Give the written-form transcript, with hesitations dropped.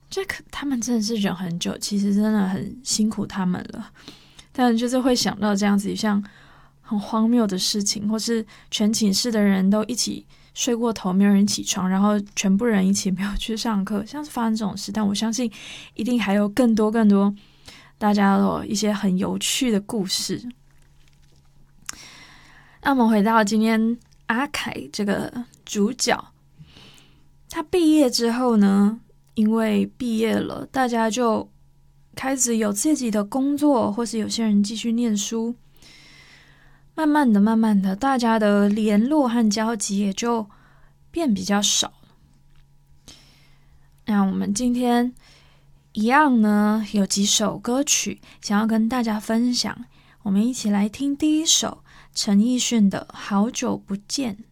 他们真的是忍很久，其实真的很辛苦他们了。但就是会想到这样子像很荒谬的事情，或是全寝室的人都一起睡过头，没有人起床，然后全部人一起没有去上课，像是发生这种事。但我相信一定还有更多大家有一些很有趣的故事。那我们回到今天阿凯这个主角，他毕业之后呢，因为毕业了，大家就开始有自己的工作，或是有些人继续念书。慢慢的，大家的联络和交集也就变比较少。那我们今天一样呢，有几首歌曲想要跟大家分享，我们一起来听第一首陈奕迅的《好久不见》。